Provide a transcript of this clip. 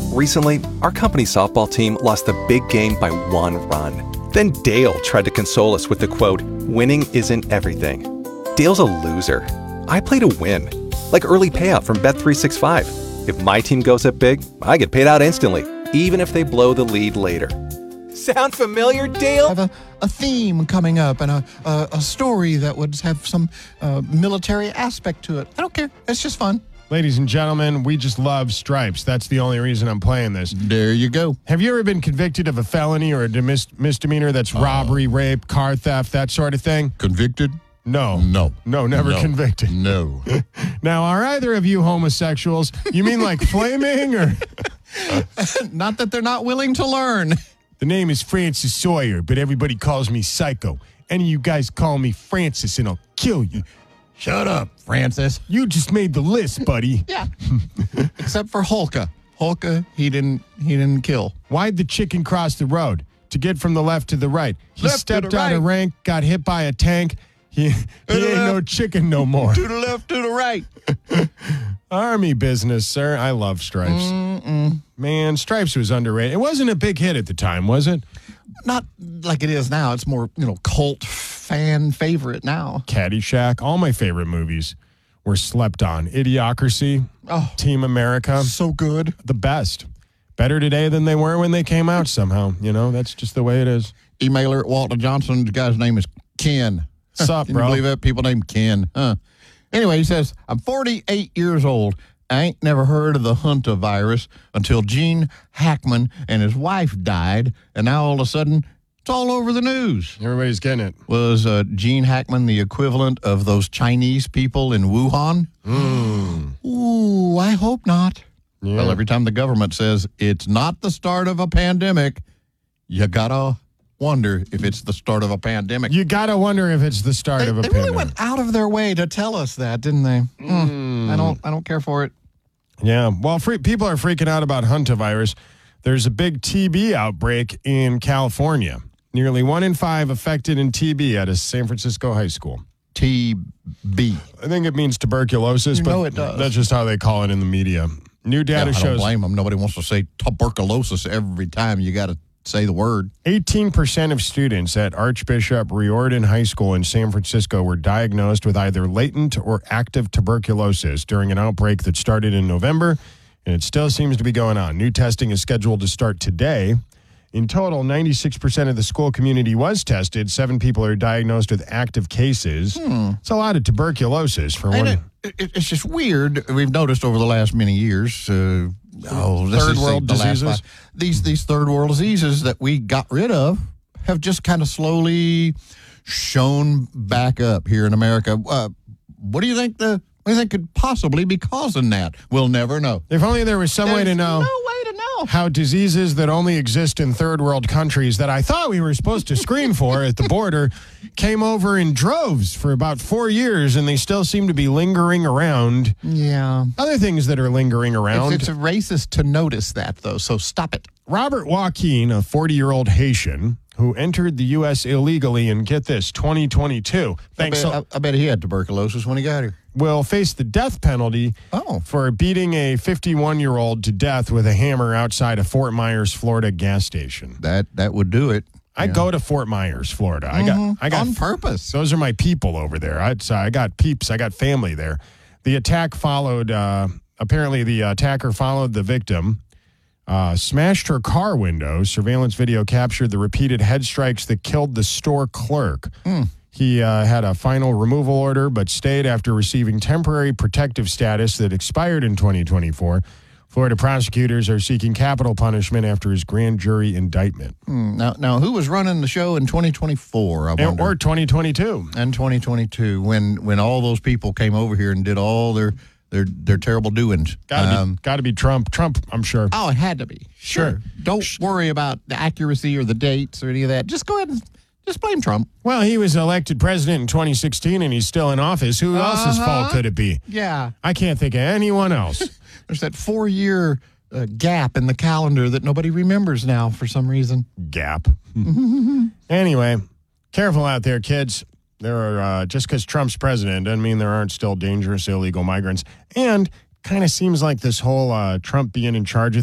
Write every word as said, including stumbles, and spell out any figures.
Recently, our company softball team lost the big game by one run. Then Dale tried to console us with the quote, "Winning isn't everything." Dale's a loser. I play to win. Like early payout from Bet three sixty-five. If my team goes up big, I get paid out instantly, even if they blow the lead later. Sound familiar, Dale? Have a, a theme coming up and a, a, a story that would have some uh, military aspect to it. I don't care. It's just fun. Ladies and gentlemen, we just love Stripes. That's the only reason I'm playing this. There you go. Have you ever been convicted of a felony or a demis- misdemeanor that's uh, robbery, rape, car theft, that sort of thing? Convicted? No. No. No, never no. convicted. No. Now, are either of you homosexuals? You mean like flaming or? Not that they're not willing to learn. The name is Francis Sawyer, but everybody calls me Psycho. Any of you guys call me Francis and I'll kill you. Shut up, Francis. You just made the list, buddy. Yeah. Except for Hulka. Hulka, he didn't he didn't kill. Why'd the chicken cross the road? To get from the left to the right. He Left to stepped the out of right. rank, got hit by a tank. He, he ain't the no left. chicken no more. To the left, to the right. Army business, sir. I love Stripes. Mm-mm. Man, Stripes was underrated. It wasn't a big hit at the time, was it? Not like it is now. It's more, you know, cult fan favorite now. Caddyshack. All my favorite movies were slept on. Idiocracy. Oh, Team America. so good. The best. Better today than they were when they came out somehow. You know, that's just the way it is. Emailer at Walter Johnson. The guy's name is Ken. What's up, Can bro? you believe that? People named Ken. Huh. Anyway, he says, I'm forty-eight years old. I ain't never heard of the Hunter virus until Gene Hackman and his wife died, and now all of a sudden, it's all over the news. Everybody's getting it. Was uh, Gene Hackman the equivalent of those Chinese people in Wuhan? Mm. Ooh, I hope not. Yeah. Well, every time the government says it's not the start of a pandemic, you gotta wonder if it's the start of a pandemic. You got to wonder if it's the start They, of a they pandemic. really went out of their way to tell us that, didn't they? Mm, I don't. I don't care for it. Yeah. Well, free, people are freaking out about hantavirus. There's a big T B outbreak in California. Nearly one in five affected in T B at a San Francisco high school. T B. I think it means tuberculosis, You but know it does. that's just how they call it in the media. New data Yeah, I don't shows blame them. Nobody wants to say tuberculosis every time you got to say the word. eighteen percent of students at Archbishop Riordan High School in San Francisco were diagnosed with either latent or active tuberculosis during an outbreak that started in November, and it still seems to be going on. New testing is scheduled to start today. In total, ninety-six percent of the school community was tested. Seven people are diagnosed with active cases. Hmm. It's a lot of tuberculosis for one. And it, it, it's just weird. We've noticed over the last many years. Uh, oh, let's Third just say world the last diseases? five- These these third world diseases that we got rid of have just kind of slowly shown back up here in America. Uh, what do you think the what do you think could possibly be causing that? We'll never know. If only there was some way to There's know. No way to know. How diseases that only exist in third world countries that I thought we were supposed to screen for at the border came over in droves for about four years, and they still seem to be lingering around. Yeah. Other things that are lingering around. It's, it's racist to notice that, though, so stop it. Robert Joaquin, a forty-year-old Haitian who entered the U S illegally in, get this, twenty twenty-two. Thanks. I bet, I, I bet he had tuberculosis when he got here. Will face the death penalty Oh. for beating a fifty-one-year-old to death with a hammer outside a Fort Myers, Florida gas station. That that would do it. I Yeah. go to Fort Myers, Florida. I got, I got on purpose. Those are my people over there. I, so I got peeps. I got family there. The attack followed. Uh, apparently, the attacker followed the victim, uh, smashed her car window. Surveillance video captured the repeated head strikes that killed the store clerk. Mm. He uh, had a final removal order, but stayed after receiving temporary protective status that expired in twenty twenty-four. Florida prosecutors are seeking capital punishment after his grand jury indictment. Hmm. Now, now, who was running the show in twenty twenty-four? I And- wonder. or twenty twenty-two. And twenty twenty-two, when when all those people came over here and did all their their their terrible doings. Got to Um, be, gotta be Trump. Trump, I'm sure. oh, it had to be. Sure. Don't worry about the accuracy or the dates or any of that. Just go ahead and just blame Trump. Well, he was elected president in twenty sixteen, and he's still in office. Who else's Uh-huh. fault could it be? Yeah. I can't think of anyone else. There's that four-year uh, gap in the calendar that nobody remembers now for some reason. Gap. Anyway, careful out there, kids. There are uh, just because Trump's president doesn't mean there aren't still dangerous illegal migrants. And kind of seems like this whole uh, Trump being in charge of